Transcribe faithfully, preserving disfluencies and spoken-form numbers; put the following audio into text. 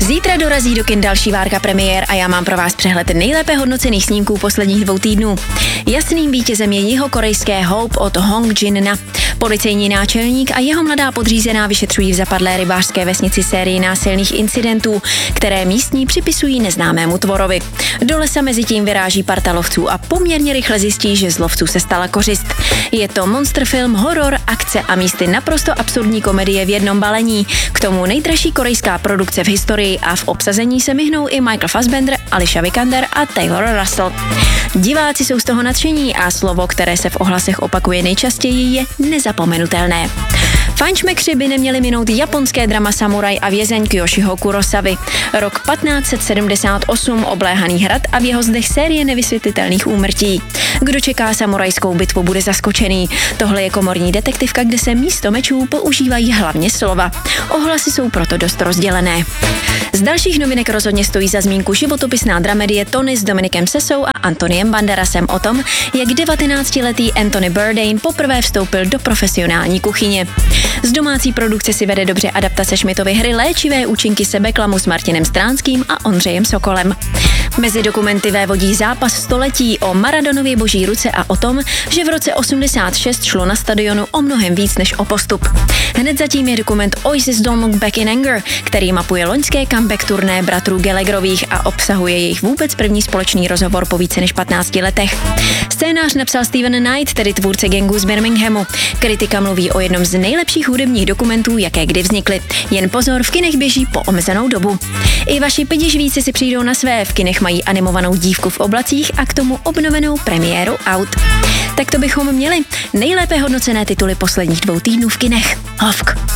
Zítra dorazí do kin další várka premiér a já mám pro vás přehled nejlépe hodnocených snímků posledních dvou týdnů. Jasným vítězem je jihokorejské Hope od Hong Jin-na. Policejní náčelník a jeho mladá podřízená vyšetřují v zapadlé rybářské vesnici sérii násilných incidentů, které místní připisují neznámému tvorovi. Do lesa mezi tím vyráží parta lovců a poměrně rychle zjistí, že z lovců se stala kořist. Je to monster film, horor, akce a místy naprosto absurdní komedie v jednom balení. K tomu nejdražší korejská produkce v historii a v obsazení se myhnou i Michael Fassbender, Alicia Vikander a Taylor Russell. Diváci jsou z toho nadšení a slovo, které se v ohlasech opakuje nejčastěji, je nezapomenutelné. Fajnšmekři by neměli minout japonské drama Samuraj a vězeň Kiyoshiho Kurosavy. Rok patnáct set sedmdesát osm, obléhaný hrad a v jeho zdech série nevysvětlitelných úmrtí. Kdo čeká samurajskou bitvu, bude zaskočený. Tohle je komorní detektivka, kde se místo mečů používají hlavně slova. Ohlasy jsou proto dost rozdělené. Z dalších novinek rozhodně stojí za zmínku životopisná dramedie Tony s Dominikem Sessou a Antoniem Banderasem o tom, jak devatenáctiletý Anthony Bourdain poprvé vstoupil do profesionální kuchyně. Z domácí produkce si vede dobře adaptace Schmidtovy hry Léčivé účinky sebeklamu s Martinem Stránským a Ondřejem Sokolem. Mezi dokumenty vévodí zápas století o Maradonově boží ruce a o tom, že v roce osmdesát šest šlo na stadionu o mnohem víc než o postup. Hned zatím je dokument Oasis Don't Look Back in Anger, který mapuje loňské comeback turné bratrů Gallagherových a obsahuje jejich vůbec první společný rozhovor po více než patnácti letech. Scénář napsal Steven Knight, tedy tvůrce Gangu z Birminghamu. Kritika mluví o jednom z nejlepších hudebních dokumentů, jaké kdy vznikly. Jen pozor, v kinech běží po omezenou dobu. I vaši pedižvíci si přijdou na své, v kinech mají animovanou dívku v oblacích a k tomu obnovenou premiéru Out. Tak to bychom měli nejlépe hodnocené tituly posledních dvou týdnů v kinech. Hovk.